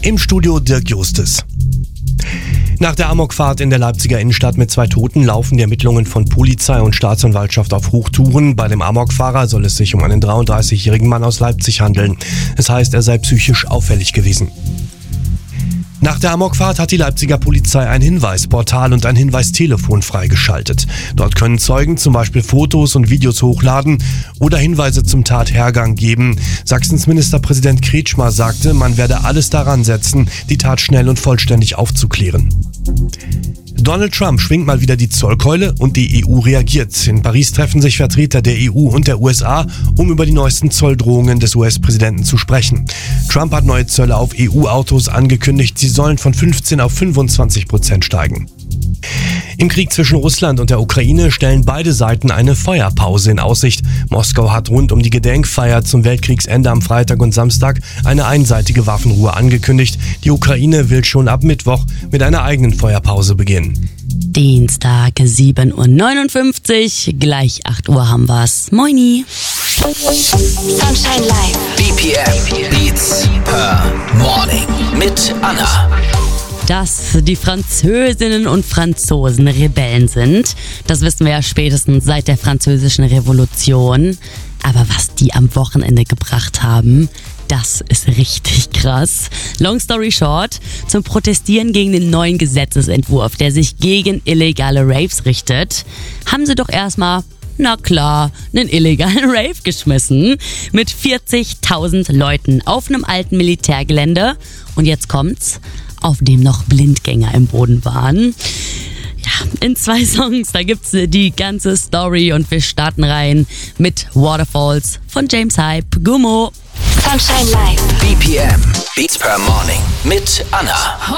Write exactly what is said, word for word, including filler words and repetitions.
Im Studio Dirk Justus. Nach der Amokfahrt in der Leipziger Innenstadt mit zwei Toten laufen die Ermittlungen von Polizei und Staatsanwaltschaft auf Hochtouren. Bei dem Amokfahrer soll es sich um einen dreiunddreißigjährigen Mann aus Leipzig handeln. Es heißt, er sei psychisch auffällig gewesen. Nach der Amokfahrt hat die Leipziger Polizei ein Hinweisportal und ein Hinweistelefon freigeschaltet. Dort können Zeugen zum Beispiel Fotos und Videos hochladen oder Hinweise zum Tathergang geben. Sachsens Ministerpräsident Kretschmer sagte, man werde alles daran setzen, die Tat schnell und vollständig aufzuklären. Donald Trump schwingt mal wieder die Zollkeule und die E U reagiert. In Paris treffen sich Vertreter der E U und der U S A, um über die neuesten Zolldrohungen des U S-Präsidenten zu sprechen. Trump hat neue Zölle auf E U-Autos angekündigt, sie sollen von fünfzehn auf fünfundzwanzig Prozent steigen. Im Krieg zwischen Russland und der Ukraine stellen beide Seiten eine Feuerpause in Aussicht. Moskau hat rund um die Gedenkfeier zum Weltkriegsende am Freitag und Samstag eine einseitige Waffenruhe angekündigt. Die Ukraine will schon ab Mittwoch mit einer eigenen Feuerpause beginnen. Dienstag, sieben Uhr neunundfünfzig, gleich acht Uhr haben wir's. Moini! Sunshine Live. B P M Beats per Morning mit Anna. Dass die Französinnen und Franzosen Rebellen sind, das wissen wir ja spätestens seit der Französischen Revolution. Aber was die am Wochenende gebracht haben, das ist richtig krass. Long story short, zum Protestieren gegen den neuen Gesetzesentwurf, der sich gegen illegale Raves richtet, haben sie doch erstmal, na klar, einen illegalen Rave geschmissen mit vierzigtausend Leuten auf einem alten Militärgelände. Und jetzt kommt's, auf dem noch Blindgänger im Boden waren. Ja, in zwei Songs, da gibt's die ganze Story und wir starten rein mit Waterfalls von James Hype. Gummo! Sunshine Live. B P M Beats per Morning mit Anna.